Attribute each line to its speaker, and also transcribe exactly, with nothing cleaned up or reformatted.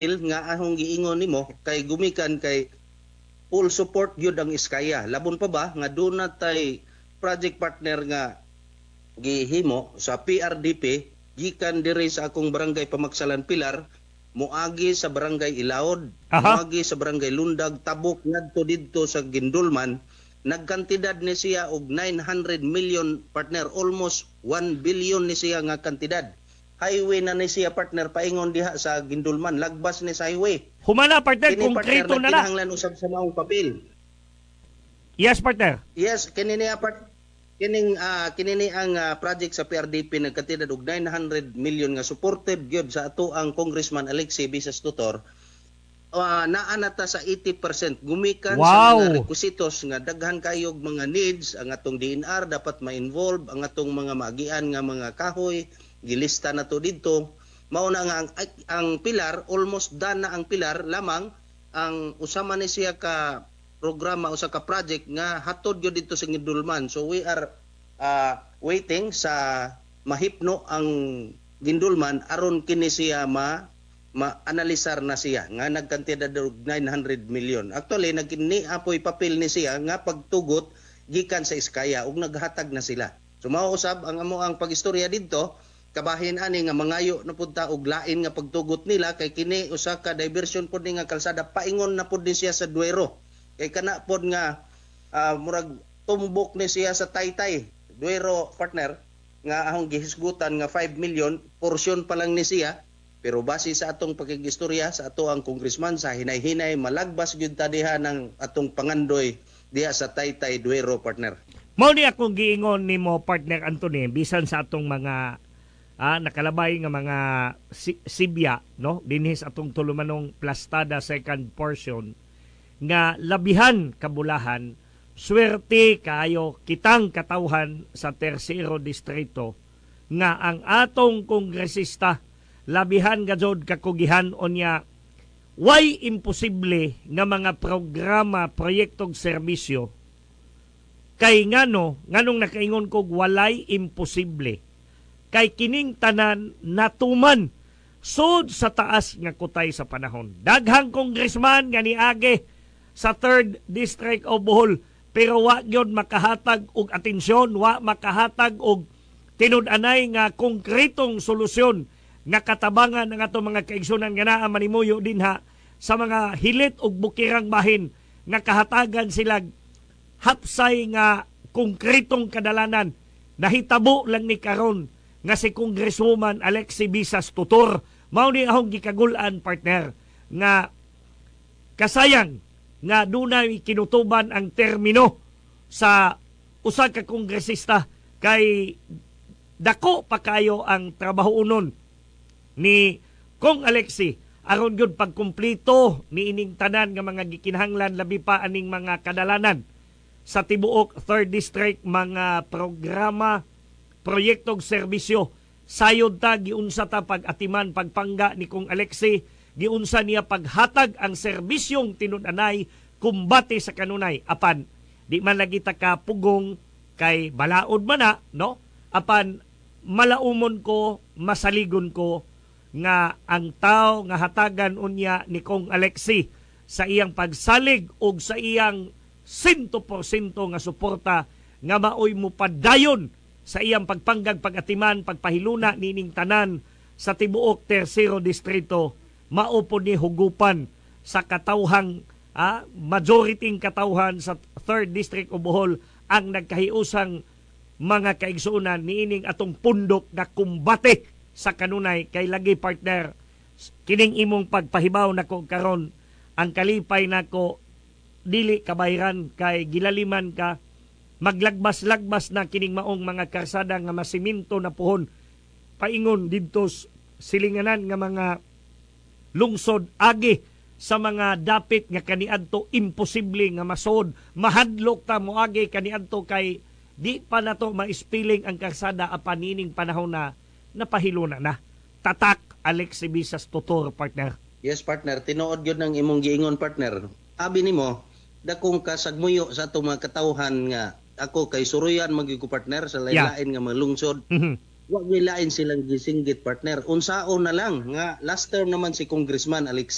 Speaker 1: nga ahong giingon nimo kay gumikan kay full support gyud ang Iskaya. Labon pa ba nga doon na tay project partner nga gihimo sa P R D P gikan diri sa akong barangay Pamaksalan Pilar, moagi sa barangay Ilaod,
Speaker 2: Aha.
Speaker 1: moagi sa barangay Lundag, Tabok ngadto didto sa Gindulman. Nagkantidad ni siya og nine hundred million partner, almost one billion ni siya nga kantidad. Highway na ni siya partner paingon diha sa Gindulman, lagbas ni sa highway.
Speaker 2: Humana, partner,
Speaker 1: Kini partner
Speaker 2: konkreto na na.
Speaker 1: kinahanglan usab sa maong papel.
Speaker 2: Yes, partner.
Speaker 1: Yes, kini niya part kining uh, kinini ang uh, project sa P R D P nagkatidad og nine hundred million nga supported gyud sa ato ang Congressman Alexi Visas Tutor. Uh, naa na ta sa eighty percent gumikan
Speaker 2: wow.
Speaker 1: sa mga requisitos nga daghan kayog mga needs ang atong D N R dapat ma-involve, ang atong mga maagian nga mga kahoy gilista na to didto. Mao na nga ang, ang pilar almost done na ang pilar, lamang ang usama ni siya ka programa o sa ka project nga hatod gyud dito sa Gindulman. So we are uh, waiting sa mahipno ang Gindulman aron kini siya ma ma-analisar na siya nga nagkantidad og nine hundred million. Actually nagkini apoy papel ni siya nga pagtugot gikan sa Iskaya ug naghatag na sila. So mao usab ang amo ang pagistorya didto, kabahin ani nga mangayo na punta og lain nga pagtugot nila kay kini usa ka diversion pud ni nga kalsada, paingon na pud ni siya sa Duero. Kay kana pod nga uh, murag tumbok ni siya sa Taytay Duero partner nga ahong gihisgutan nga five million portion pa lang ni siya, pero base sa atong pakigistorya sa ato ang congressman sa hinay-hinay malagbas gyud ta diha ng atong pangandoy diha sa Taytay Duero partner.
Speaker 2: Mao ni akong giingon nimo partner Anthony bisan sa atong mga ah, nakalabay nga mga si- sibya no dinhi sa atong tulumanong plastada second portion nga labihan kabulahan, swerte kayo kitang katawhan sa Tercero Distrito nga ang atong kongresista labihan gajod kakugihan onya way imposible nga mga programa, proyektong serbisyo kay ngano nganong nakaingon kog walay imposible kay kining tanan natuman sud sa taas nga kutay sa panahon. Daghang congressman nga niagi sa third District of Bohol pero wa gyud makahatag og atensyon, wa makahatag og tinud-anay nga konkretong solusyon nga katabangan ng ato mga kaigsunan nga naa manimuyo dinha sa mga hilit og bukirang bahin nga kahatagan sila hapsay nga konkretong kadalanan. Nahitabo lang ni karon nga si Congresswoman Alexi Visas Tutor mao ni ahong gikagul-an partner nga kasayang nga dunay kinutuban ang termino sa usa ka kongresista kay dako pa kayo ang trabahoon ni Kong Alexi aron gyud pagkumpleto ni ining tanan nga mga gikinahanglan labi pa aning mga kadalanan sa tibuok third District, mga programa, proyektong serbisyo. Sayod ta giunsa ta pag-atiman pagpangga ni Kong Alexi, giunsa niya paghatag ang serbisyong tinud-anay kumbate sa kanunay. Apan di man lagi ta kapugong kay balaod man na, no? Apan malaumon ko, masaligon ko nga ang tao nga hatagan unya ni Kong Alexi sa iyang pagsalig og sa iyang one hundred percent nga suporta nga maoy mo padayon sa iyang pagpanggag pagatiman pagpahiluna nining tanan sa tibuok Tercero Distrito, mao po ni hugupan sa katawhang ah, majority katawhan sa third District of Bohol ang nagkahiusang mga kaigsuunan niining atong pundok na kumbate sa kanunay. Kay lagi partner kining imong pagpahibaw nako karon ang kalipay nako dili kabayran kay gilaliman ka maglagbas-lagbas na kining maong mga karsada nga masiminto na puhon paingon didto silinganan nga mga lungsod agi sa mga dapit nga kaniadto imposible nga masod mahadlok ta moagi kaniadto kay di pa nato maispiling ang karsada apan nining panahon na napahiluna na. Tatak Alexi Visas Tutor partner.
Speaker 1: Yes partner, tinuod gyud ng imong giingon partner. Abi nimo dakong kasagmuyo sa ato mga katawhan nga ako kay suruyan magigo partner sa lain-lain yeah. nga mga lungsod.
Speaker 2: Mm-hmm.
Speaker 1: Wa may lain silang gisinggit partner. Unsaon na lang nga last term naman si Congressman Alexi